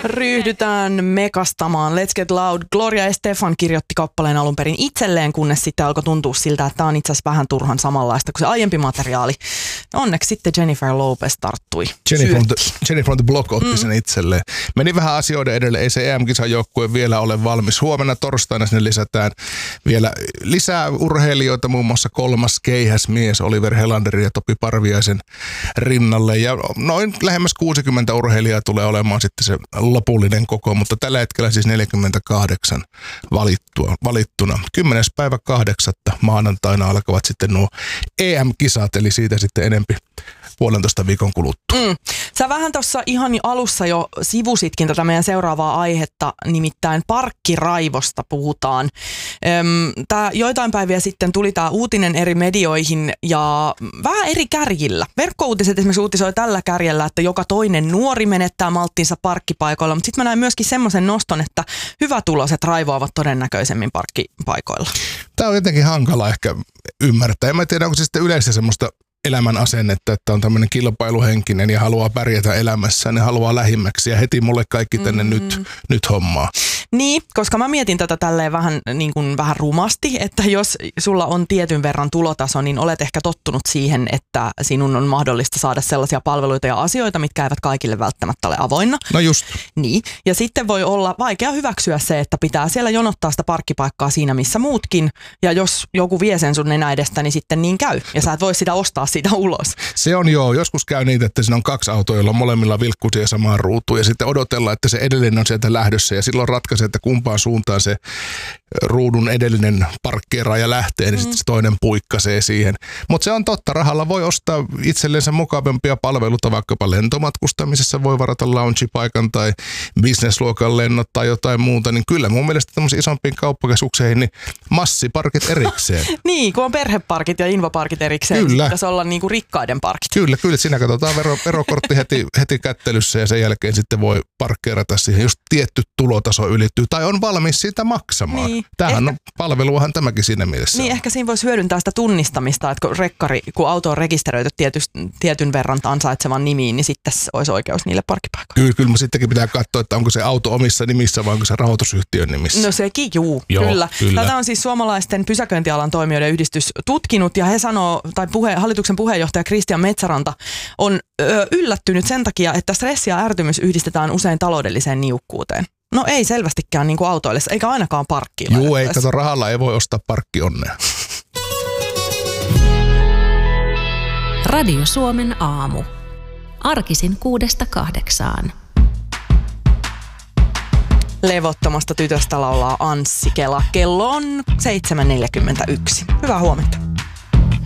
Ryhdytään mekastamaan. Let's Get Loud. Gloria Estefan kirjoitti kappaleen alun perin itselleen, kunnes sitten alkoi tuntua siltä, että tämä on itse asiassa vähän turhan samanlaista kuin se aiempi materiaali. Onneksi sitten Jennifer Lopez tarttui. Jennifer from the Block otti sen itselleen. Meni vähän asioiden edelle. Ei se EM-kisan joukkue vielä ole valmis. Huomenna torstaina sinne lisätään vielä lisää urheilijoita, muun muassa kolmas keihäsmies Oliver Helanderin ja Topi Parviaisen rinnalle. Ja noin lähemmäs 60 urheilijaa tulee olemaan sitten se lopullinen koko, mutta tällä hetkellä siis 48 valittuna. 10.8. maanantaina alkavat sitten nuo EM-kisat, eli siitä sitten enempi 1,5 viikon kuluttua. Sä vähän tuossa ihan alussa jo sivusitkin tätä meidän seuraavaa aihetta, nimittäin parkkiraivosta puhutaan. Joitain päiviä sitten tuli tämä uutinen eri medioihin ja vähän eri kärjillä. Verkkouutiset esimerkiksi uutisoi tällä kärjellä, että joka toinen nuori menettää malttinsa parkkipaikoilla, mutta sitten mä näin myöskin semmoisen noston, että hyvätuloiset raivoavat todennäköisemmin parkkipaikoilla. Tämä on jotenkin hankala ehkä ymmärtää. En mä tiedä, onko se sitten yleensä semmoista elämän asennetta, että on tämmöinen kilpailuhenkinen ja haluaa pärjätä elämässään ja haluaa lähimmäksi ja heti mulle kaikki tänne nyt hommaa. Niin, koska mä mietin tätä tälleen vähän rumasti, että jos sulla on tietyn verran tulotaso, niin olet ehkä tottunut siihen, että sinun on mahdollista saada sellaisia palveluita ja asioita, mitkä eivät kaikille välttämättä ole avoinna. No just. Niin, ja sitten voi olla vaikea hyväksyä se, että pitää siellä jonottaa sitä parkkipaikkaa siinä, missä muutkin, ja jos joku vie sen sun nenä edestä, niin sitten niin käy, ja sä et voi sitä ostaa siitä ulos. Se on joo, joskus käy niitä, että siinä on 2 autoa, joilla on molemmilla vilkkuisia samaan ruutuun, ja sitten odotellaan, että se edellinen on sieltä lähdössä, ja silloin ratkaisee, että kumpaan suuntaan se ruudun edellinen parkkeeraaja lähtee, niin sitten se toinen puikkasee siihen. Mutta se on totta, rahalla voi ostaa itsellensä mukavampia palveluita, vaikkapa lentomatkustamisessa voi varata lounge-paikan tai businessluokan lennot tai jotain muuta, niin kyllä mun mielestä tämmöisiin isompiin kauppakeskukseihin niin massiparkit erikseen. Niin, kun on perheparkit ja invaparkit erikseen, kyllä. Pitäisi olla niinku rikkaiden parkit. Kyllä, siinä katsotaan verokortti heti kättelyssä ja sen jälkeen sitten voi parkkeerata siihen, jos tietty tulotaso ylittyy tai on valmis siitä maksamaan. Niin. Tämähän on palveluahan tämäkin siinä mielessä. Niin, ehkä siinä voisi hyödyntää sitä tunnistamista, että kun auto on rekisteröity tietyn verran ansaitsevan nimiin, niin sitten olisi oikeus niille parkkipaikoille. Kyllä sittenkin pitää katsoa, että onko se auto omissa nimissä vai onko se rahoitusyhtiön nimissä. No sekin, kyllä. Tätä on siis suomalaisten pysäköintialan toimijoiden yhdistys tutkinut ja he sanoo, tai hallituksen puheenjohtaja Kristian Metsäranta on yllättynyt sen takia, että stressi ja ärtymys yhdistetään usein taloudelliseen niukkuuteen. No ei selvästikään niin kuin autoillessa, eikä ainakaan parkkiin. Juu, ei kato, rahalla ei voi ostaa parkkionnea. Radio Suomen aamu. Arkisin 6-8. Levottomasta tytöstä laulaa Anssi Kela. Kello on 7.41. Hyvää huomenta.